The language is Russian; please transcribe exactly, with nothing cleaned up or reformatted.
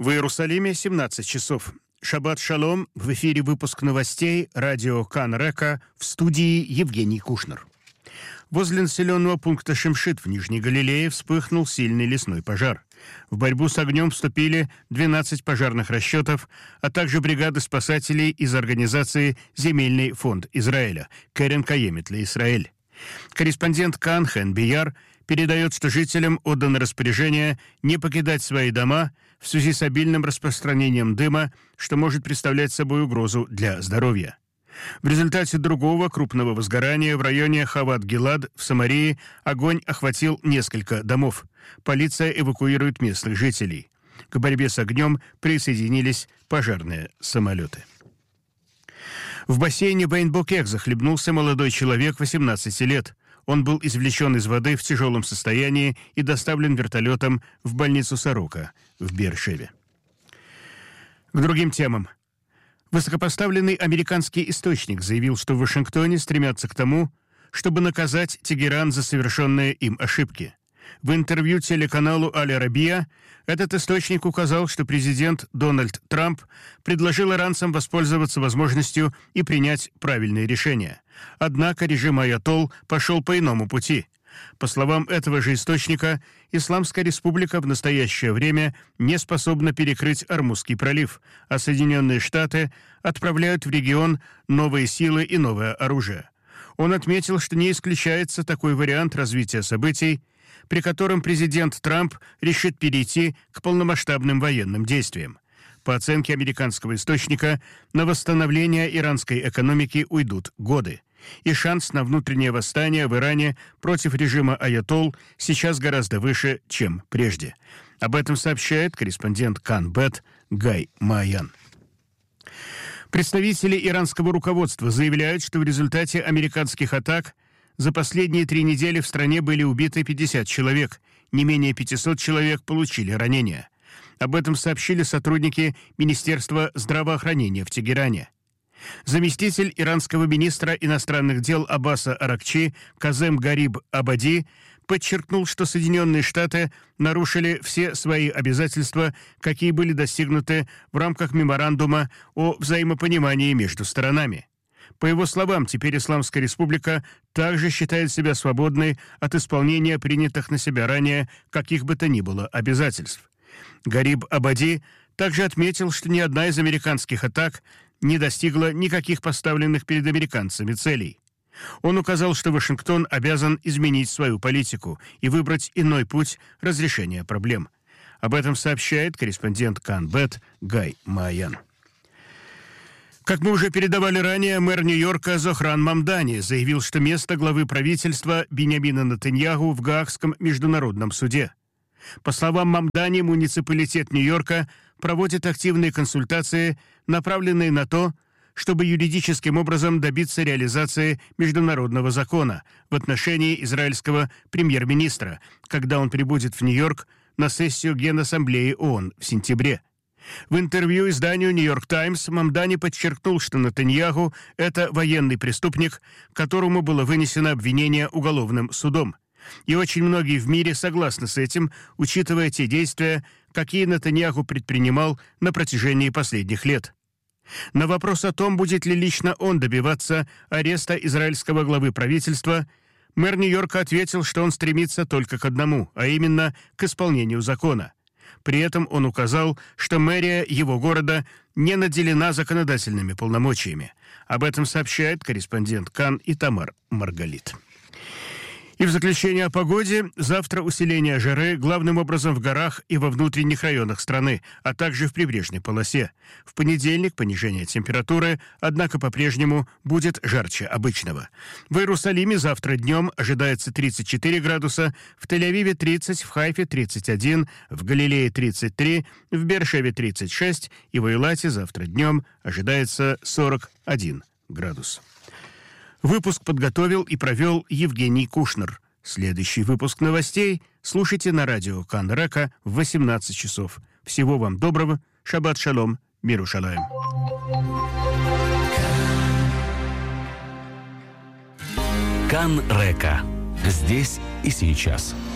В Иерусалиме семнадцать часов. Шаббат шалом. В эфире выпуск новостей радио Кан Река, в студии Евгений Кушнер. Возле населенного пункта Шемшит в Нижней Галилее вспыхнул сильный лесной пожар. В борьбу с огнем вступили двенадцать пожарных расчетов, а также бригады спасателей из организации «Земельный фонд Израиля» Керен Каемит ле Исраэль. Корреспондент Кан Хэн Бияр передает, что жителям отдано распоряжение не покидать свои дома в связи с обильным распространением дыма, что может представлять собой угрозу для здоровья. В результате другого крупного возгорания в районе Хават-Гилад в Самарии огонь охватил несколько домов. Полиция эвакуирует местных жителей. К борьбе с огнем присоединились пожарные самолеты. В бассейне Бейн-Бокех захлебнулся молодой человек восемнадцати лет. Он был извлечен из воды в тяжелом состоянии и доставлен вертолетом в больницу Сорока в Беэр-Шеве. К другим темам. Высокопоставленный американский источник заявил, что в Вашингтоне стремятся к тому, чтобы наказать Тегеран за совершенные им ошибки. В интервью телеканалу «Аль-Арабия» этот источник указал, что президент Дональд Трамп предложил иранцам воспользоваться возможностью и принять правильные решения. Однако режим аятолл пошел по иному пути. По словам этого же источника, Исламская республика в настоящее время не способна перекрыть Ормузский пролив, а Соединенные Штаты отправляют в регион новые силы и новое оружие. Он отметил, что не исключается такой вариант развития событий, при котором президент Трамп решит перейти к полномасштабным военным действиям. По оценке американского источника, на восстановление иранской экономики уйдут годы. И шанс на внутреннее восстание в Иране против режима аятолл сейчас гораздо выше, чем прежде. Об этом сообщает корреспондент Кан-Бет Гай Маян. Представители иранского руководства заявляют, что в результате американских атак за последние три недели в стране были убиты пятьдесят человек, не менее пятьсот человек получили ранения. Об этом сообщили сотрудники Министерства здравоохранения в Тегеране. Заместитель иранского министра иностранных дел Аббаса Аракчи Казем Гариб Абади подчеркнул, что Соединенные Штаты нарушили все свои обязательства, какие были достигнуты в рамках меморандума о взаимопонимании между сторонами. По его словам, теперь Исламская республика также считает себя свободной от исполнения принятых на себя ранее каких бы то ни было обязательств. Гариб Абади также отметил, что ни одна из американских атак не достигла никаких поставленных перед американцами целей. Он указал, что Вашингтон обязан изменить свою политику и выбрать иной путь разрешения проблем. Об этом сообщает корреспондент Кан-Бет Гай Маян. Как мы уже передавали ранее, мэр Нью-Йорка Зохран Мамдани заявил, что место главы правительства Биньямина Нетаньяху в Гаагском международном суде. По словам Мамдани, муниципалитет Нью-Йорка проводит активные консультации, направленные на то, чтобы юридическим образом добиться реализации международного закона в отношении израильского премьер-министра, когда он прибудет в Нью-Йорк на сессию Генассамблеи ООН в сентябре. В интервью изданию «Нью-Йорк Таймс» Мамдани подчеркнул, что Нетаньяху – это военный преступник, которому было вынесено обвинение уголовным судом. И очень многие в мире согласны с этим, учитывая те действия, какие Нетаньяху предпринимал на протяжении последних лет. На вопрос о том, будет ли лично он добиваться ареста израильского главы правительства, мэр Нью-Йорка ответил, что он стремится только к одному, а именно к исполнению закона. При этом он указал, что мэрия его города не наделена законодательными полномочиями. Об этом сообщает корреспондент Кан Итамар Маргалит. И в заключение о погоде. Завтра усиление жары главным образом в горах и во внутренних районах страны, а также в прибрежной полосе. В понедельник понижение температуры, однако по-прежнему будет жарче обычного. В Иерусалиме завтра днем ожидается тридцать четыре градуса, в Тель-Авиве тридцать, в Хайфе тридцать один, в Галилее тридцать три, в Беэр-Шеве тридцать шесть и в Эйлате завтра днем ожидается сорок один градус. Выпуск подготовил и провел Евгений Кушнер. Следующий выпуск новостей слушайте на радио Кан Река в восемнадцать часов. Всего вам доброго. Шаббат шалом. Миру шалаем. Кан Река. Здесь и сейчас.